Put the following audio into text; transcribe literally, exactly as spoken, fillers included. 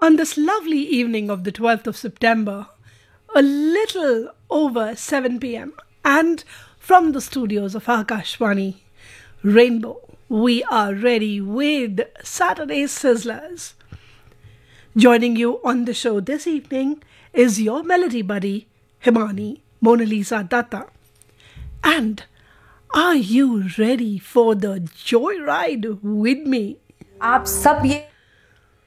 On this lovely evening of the twelfth of September, a little over seven p.m. and from the studios of Akashvani, Rainbow, we are ready with Saturday Sizzlers. Joining you on the show this evening is your melody buddy, Himani Mona Lisa Datta. And are you ready for the joyride with me? आप सब ये